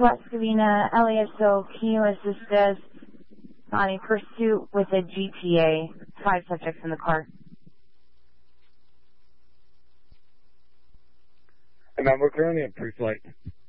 Northwest Covina, LASO, can you assist us on a pursuit with a GTA? 5 subjects in the car. Hey, man, we're currently in pre-flight.